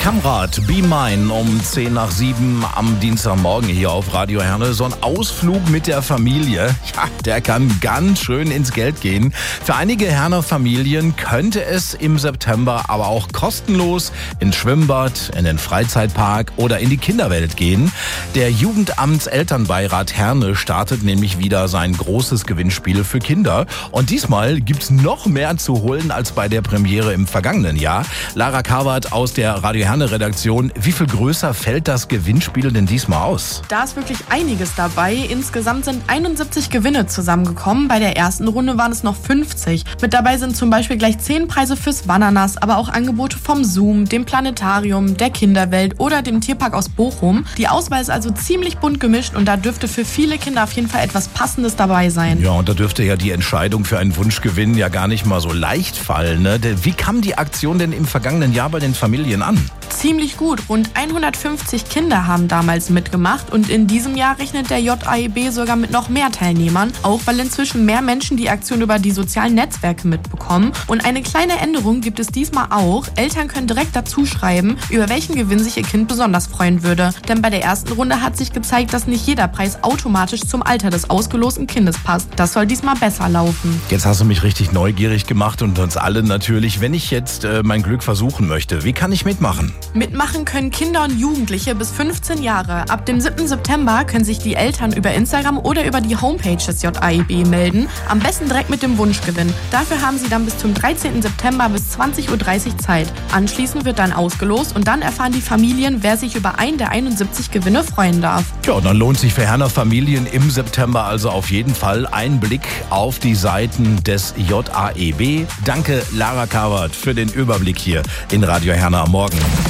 Kamrat, Be Mine um 6:10 am Dienstagmorgen hier auf Radio Herne. So ein Ausflug mit der Familie, ja, der kann ganz schön ins Geld gehen. Für einige Herner Familien könnte es im September aber auch kostenlos ins Schwimmbad, in den Freizeitpark oder in die Kinderwelt gehen. Der Jugendamtselternbeirat Herne startet nämlich wieder sein großes Gewinnspiel für Kinder. Und diesmal gibt's noch mehr zu holen als bei der Premiere im vergangenen Jahr. Lara Karwart aus der Radio Herne Redaktion. Wie viel größer fällt das Gewinnspiel denn diesmal aus? Da ist wirklich einiges dabei. Insgesamt sind 71 Gewinne zusammengekommen. Bei der ersten Runde waren es noch 50. Mit dabei sind zum Beispiel gleich 10 Preise fürs Wananas, aber auch Angebote vom Zoom, dem Planetarium, der Kinderwelt oder dem Tierpark aus Bochum. Die Auswahl ist also ziemlich bunt gemischt und da dürfte für viele Kinder auf jeden Fall etwas Passendes dabei sein. Ja, und da dürfte ja die Entscheidung für einen Wunschgewinn ja gar nicht mal so leicht fallen, ne? Wie kam die Aktion denn im vergangenen Jahr bei den Familien an? Ziemlich gut. Rund 150 Kinder haben damals mitgemacht und in diesem Jahr rechnet der JAEB sogar mit noch mehr Teilnehmern, auch weil inzwischen mehr Menschen die Aktion über die sozialen Netzwerke mitbekommen. Und eine kleine Änderung gibt es diesmal auch. Eltern können direkt dazu schreiben, über welchen Gewinn sich ihr Kind besonders freuen würde. Denn bei der ersten Runde hat sich gezeigt, dass nicht jeder Preis automatisch zum Alter des ausgelosten Kindes passt. Das soll diesmal besser laufen. Jetzt hast du mich richtig neugierig gemacht und uns alle natürlich. Wenn ich jetzt mein Glück versuchen möchte, wie kann ich mitmachen? Mitmachen können Kinder und Jugendliche bis 15 Jahre. Ab dem 7. September können sich die Eltern über Instagram oder über die Homepage des JAEB melden. Am besten direkt mit dem Wunschgewinn. Dafür haben sie dann bis zum 13. September bis 20:30 Uhr Zeit. Anschließend wird dann ausgelost und dann erfahren die Familien, wer sich über einen der 71 Gewinne freuen darf. Ja, und dann lohnt sich für Herner Familien im September also auf jeden Fall ein Blick auf die Seiten des JAEB. Danke, Lara Karwart, für den Überblick hier in Radio Herne am Morgen.